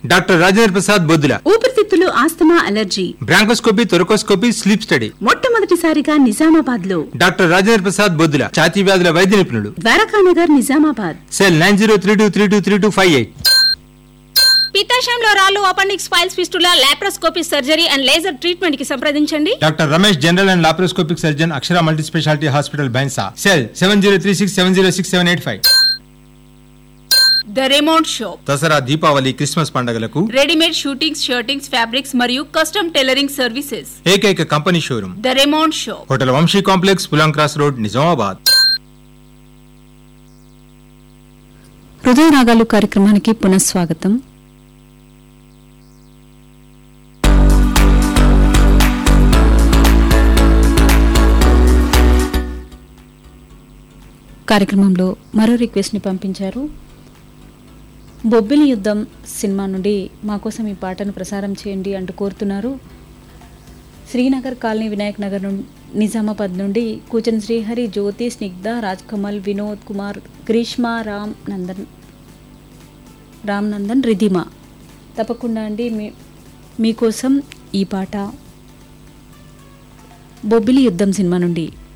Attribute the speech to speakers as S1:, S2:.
S1: Doctor Rajendra Prasad Boddula.
S2: ఊపిరితిత్తులు, asthma, allergy,
S1: bronchoscopy, thoracoscopy, sleep study.
S2: మొట్టమొదటిసారిగా నిజామాబాద్ లో
S1: డాక్టర్ రాజేంద్ర ప్రసాద్ బొద్దుల, ఛాతీ వ్యాధుల వైద్య నిపుణులు.
S2: ద్వారకానగర్, నిజామాబాద్.
S1: సెల్ 9032323258.
S3: పిత్తాశయంలో రాళ్ళు, appendix, files, fistula, laparoscopy surgery and laser treatment కి సంప్రదించండి.
S1: Doctor Ramesh, general and laparoscopic surgeon, Akshara multi speciality hospital, Bhainsa. Cell 7036706785.
S3: The remount shop.
S1: Dasara, Deepavali, Christmas పండుగలకు
S3: రెడీమేడ్ షూటింగ్స్, షర్టింగ్స్, ఫ్యాబ్రిక్స్ మరియు కస్టమ్ టైలరింగ్ సర్వీసెస్.
S1: ఏకైక company showroom
S3: the remount shop,
S1: hotel Vamsi complex, పులాం cross road, Nizamabad.
S2: హృదయ రాగాలు కార్యక్రమానికి పునఃస్వాగతం. కార్యక్రమంలో మరో రిక్వెస్ట్ ని పంపించారు. బొబ్బిలి యుద్ధం సినిమా నుండి మా కోసం ఈ పాటను ప్రసారం చేయండి అంటూ కోరుతున్నారు. శ్రీనగర్ కాలనీ, వినాయక్ నగర్ నిజామాబాద్ నుండి కూచన్ శ్రీహరి, జ్యోతి, స్నిగ్ధ, రాజ్ కమల్, వినోద్ కుమార్, గ్రీష్మ, రామ్ నందన్, రిధిమా. తప్పకుండా అండి మీకోసం ఈ పాట బొబ్బిలి యుద్ధం సినిమా నుండి.